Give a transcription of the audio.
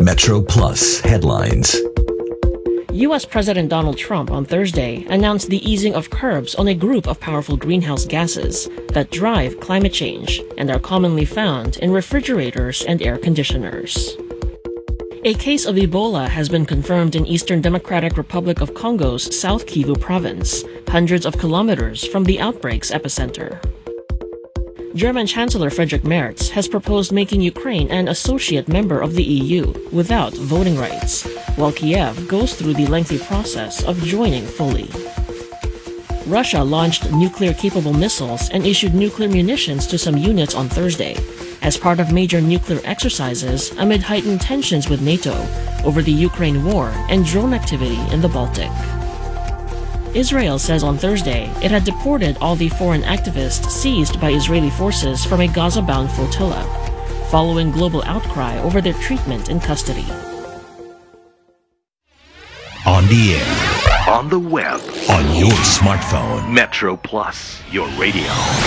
Metro Plus headlines. U.S. President Donald Trump on Thursday announced the easing of curbs on a group of powerful greenhouse gases that drive climate change and are commonly found in refrigerators and air conditioners. A case of Ebola has been confirmed in Eastern Democratic Republic of Congo's South Kivu province, hundreds of kilometers from the outbreak's epicenter. German Chancellor Friedrich Merz has proposed making Ukraine an associate member of the EU without voting rights, while Kiev goes through the lengthy process of joining fully. Russia launched nuclear-capable missiles and issued nuclear munitions to some units on Thursday, as part of major nuclear exercises amid heightened tensions with NATO over the Ukraine war and drone activity in the Baltic. Israel says on Thursday it had deported all the foreign activists seized by Israeli forces from a Gaza-bound flotilla, following global outcry over their treatment in custody. On the air, on the web, on your smartphone. Metro Plus, your radio.